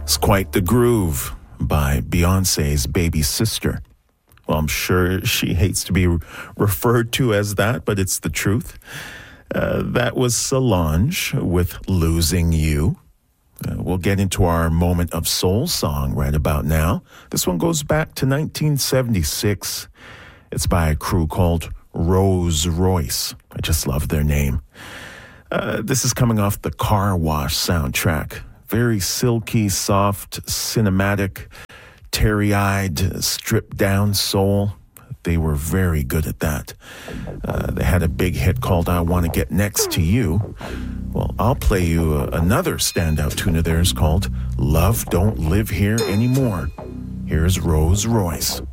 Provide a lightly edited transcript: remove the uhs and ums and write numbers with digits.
It's quite the groove by Beyonce's baby sister. Well, I'm sure she hates to be referred to as that, but it's the truth. That was Solange with Losing You. We'll get into our moment of soul song right about now. This one goes back to 1976. It's by a crew called Rose Royce. I just love their name. This is coming off the Car Wash soundtrack. Very silky, soft, cinematic, teary-eyed, stripped-down soul. They were very good at that. They had a big hit called I Want to Get Next to You. Well, I'll play you another standout tune of theirs called Love Don't Live Here Anymore. Here's Rose Royce.